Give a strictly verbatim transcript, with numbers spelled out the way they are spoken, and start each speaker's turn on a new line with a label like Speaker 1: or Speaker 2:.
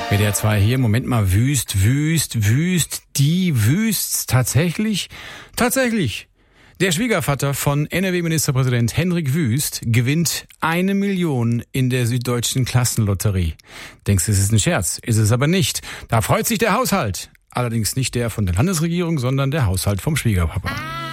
Speaker 1: W D R zwei hier, Moment mal, wüst, wüst, wüst, die wüst's tatsächlich? Tatsächlich. Der Schwiegervater von N R W-Ministerpräsident Hendrik Wüst gewinnt eine Million in der Süddeutschen Klassenlotterie. Denkst du, es ist ein Scherz? Ist es aber nicht. Da freut sich der Haushalt. Allerdings nicht der von der Landesregierung, sondern der Haushalt vom Schwiegerpapa.